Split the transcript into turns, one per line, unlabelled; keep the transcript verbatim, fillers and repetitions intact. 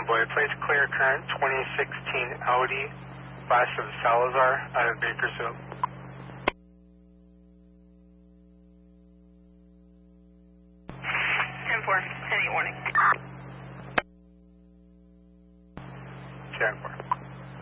Boy, plates clear current twenty sixteen Audi, class of Salazar out of Bakersfield.
ten four, ten eight warning.
ten four.